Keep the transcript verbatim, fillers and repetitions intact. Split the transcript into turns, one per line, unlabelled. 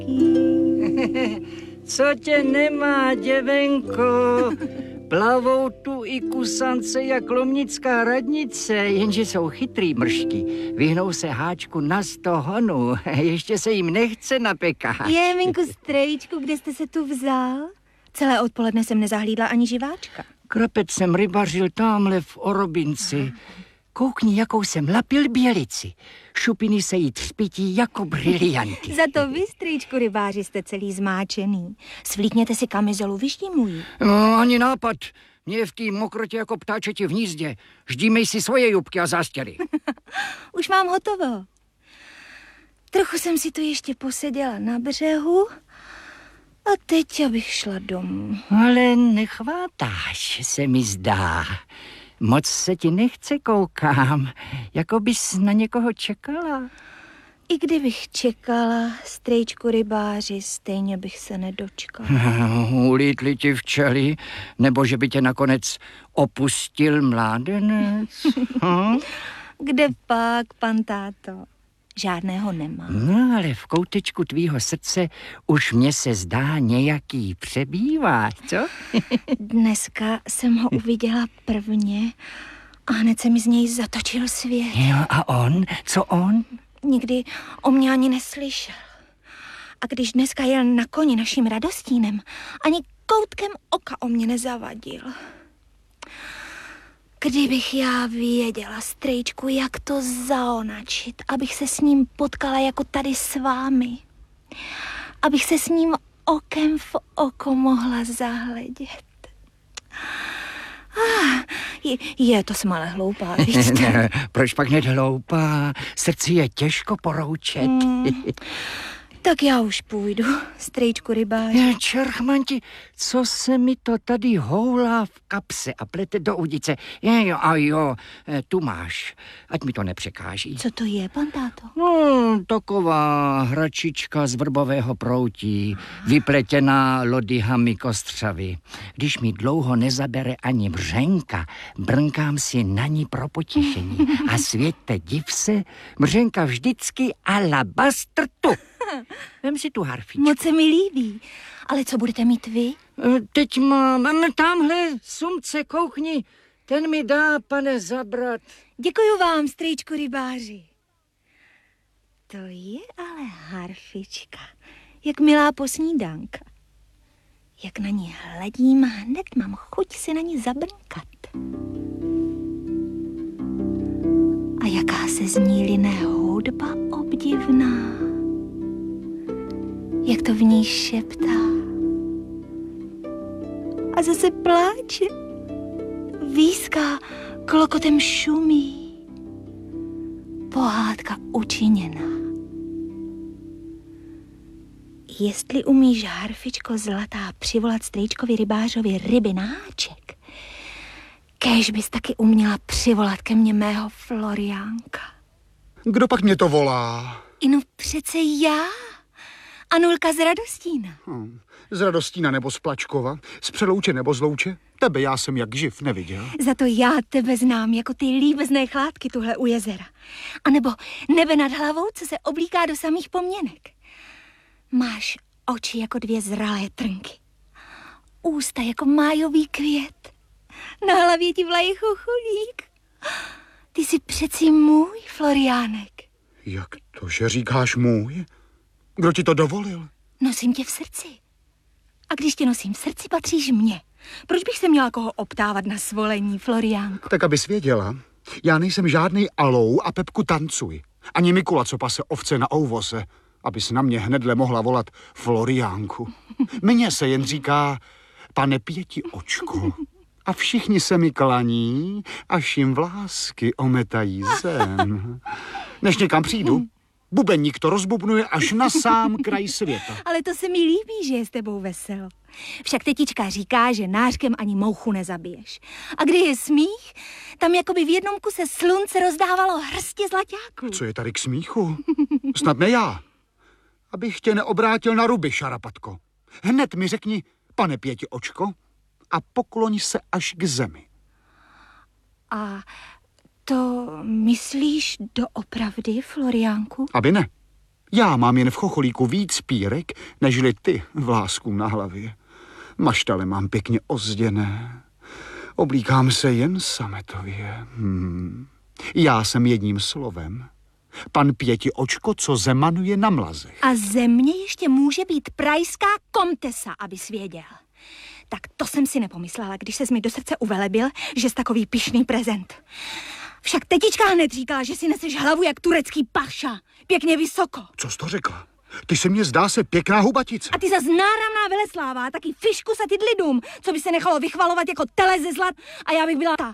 mršky.
Co tě nemá, děvenko? Plavou tu i kusance jak lomnická radnice, jenže jsou chytrý mršky. Vyhnou se háčku na sto honů, ještě se jim nechce na pekáč.
Je, minku strejčku, kde jste se tu vzal? Celé odpoledne jsem nezahlídla ani živáčka.
Krapec jsem rybařil tamhle v Orobinci. Koukni, jakou jsem lapil bělici. Šupiny se jí třpití jako brilianty.
Za to vy, strýčku rybáři, jste celý zmáčený. Svlíkněte si kamizolu, vyždímují.
No, ani nápad. Mě je v té mokrotě jako ptáčeti v hnízdě. Ždímej si svoje jubky a zástěry.
Už mám hotovo. Trochu jsem si tu ještě poseděla na břehu a teď abych šla domů.
Ale nechvátáš, se mi zdá. Moc se ti nechce, koukám, jako bys na někoho čekala.
I kdybych čekala, strejčku rybáři, stejně bych se nedočkala.
Ulítli ti včely, nebo že by tě nakonec opustil mládenec? hm?
Kde pak, pan táto? Žádného nemá.
No, ale v koutečku tvýho srdce už mě se zdá nějaký přebývá, co?
Dneska jsem ho uviděla prvně a hned se mi z něj zatočil svět.
Jo, a on? Co on?
Nikdy o mě ani neslyšel. A když dneska jel na koni naším Radostínem, ani koutkem oka o mě nezavadil. Kdybych já věděla, strejčku, jak to zaonačit, abych se s ním potkala jako tady s vámi. Abych se s ním okem v oko mohla zahledět. Ah, je, je to smále hloupá, víte?
Proč pak hned hloupá? Srdci je těžko poroučet.
Hmm. Tak já už půjdu, strejčku rybář.
Čerchmanti, co se mi to tady houlá v kapse a plete do udice? Je, jo, a jo, tu máš, ať mi to nepřekáží.
Co to je, pan táto?
No, taková hračička z vrbového proutí, vypletěná lodyhami kostřavy. Když mi dlouho nezabere ani břenka, brnkám si na ní pro potěšení. A světe, div se, břenka vždycky alabastr tu. Vem si tu harfičku.
Moc se mi líbí. Ale co budete mít vy?
Teď mám, tamhle sumce, koukni, ten mi dá, pane, zabrat.
Děkuju vám, strýčku rybáři. To je ale harfička, jak milá posnídanka. Jak na ní hledím, hned mám chuť si na ní zabrnkat. A jaká se z ní line hudba obdivná. Jak to v ní šeptá. A zase pláče. Výská, klokotem šumí. Pohádka učiněná. Jestli umíš, harfičko zlatá, přivolat strýčkovi rybářovi rybináček, kéž bys taky uměla přivolat ke mně mého Floriánka.
Kdo pak mě to volá?
Inu přece já. Anulka z Radostína.
Hmm. Z Radostína nebo z Plačkova? Z Přelouče nebo z Louče? Tebe já jsem jak živ neviděl.
Za to já tebe znám jako ty líbezné chládky tuhle u jezera. A nebo nebe nad hlavou, co se oblíká do samých poměnek. Máš oči jako dvě zralé trnky. Ústa jako májový květ. Na hlavě ti vlaje chuchulík. Ty jsi přeci můj, Floriánek.
Jak to, že říkáš můj? Kdo ti to dovolil?
Nosím tě v srdci. A když tě nosím v srdci, patříš mně. Proč bych se měla koho optávat na svolení, Floriánku?
Tak abys věděla, já nejsem žádný alou a Pepku tancuj. Ani Mikula, co pase ovce na ouvoze, abys na mě hnedle mohla volat Floriánku. Mně se jen říká, pane pěti očko. A všichni se mi klaní, až jim vlásky ometají zem. Než někam přijdu, bubeník to rozbubnuje až na sám kraj světa.
Ale to se mi líbí, že je s tebou veselo. Však tetička říká, že nářkem ani mouchu nezabiješ. A kdy je smích, tam jakoby v jednom kuse slunce rozdávalo hrstě zlaťáků.
Co je tady k smíchu? Snad ne já. Abych tě neobrátil na ruby, šarapatko. Hned mi řekni, pane pěti očko, a pokloň se až k zemi.
A to myslíš doopravdy, Floriánku?
Aby ne. Já mám jen v chocholíku víc pírek, nežli ty vlásků na hlavě. Maštale mám pěkně ozděné. Oblíkám se jen sametově. Hmm. Já jsem jedním slovem pan Pěti očko, co zemanuje na mlazech.
A ze mě ještě může být prajská komtesa, abys věděl. Tak to jsem si nepomyslela, když ses mi do srdce uvelebil, že jsi takový pyšný prezent. Však tetička hned říkala, že si neseš hlavu jak turecký paša. Pěkně vysoko.
Co jsi to řekla? Ty se mně zdá se pěkná hubatice.
A ty zas náramná velesláva, taky fišku sa ty lidům, co by se nechalo vychvalovat jako tele ze zlat a já bych byla ta